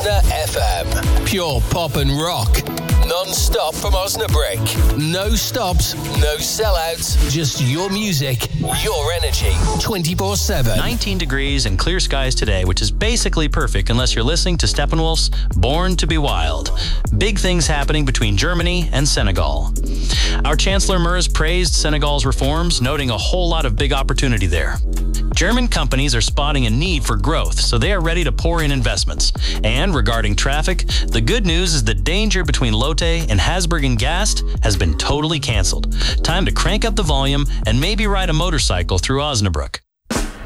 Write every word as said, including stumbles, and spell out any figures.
Osna F M. Pure pop and rock. Non-stop from Osnabrück. No stops, no sellouts, just your music, your energy, twenty-four seven. nineteen degrees and clear skies today, which is basically perfect unless you're listening to Steppenwolf's Born to be Wild. Big things happening between Germany and Senegal. Our Chancellor Merz praised Senegal's reforms, noting a whole lot of big opportunity there. German companies are spotting a need for growth, so they are ready to pour in investments. And regarding traffic, the good news is the danger between Lotte and Hasburg and Gast has been totally canceled. Time to crank up the volume and maybe ride a motorcycle through Osnabrück.